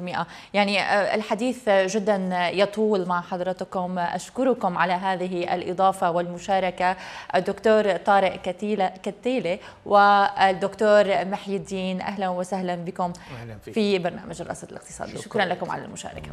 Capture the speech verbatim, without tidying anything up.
بالمئة. يعني الحديث جدا يطول مع حضرتكم. أشكركم على هذه الإضافة والمشاركة الدكتور طارق كتيلة والدكتور محي الدين. أهلا وسهلا بكم في برنامج الرصد الاقتصادي. شكرا لكم على المشاركة.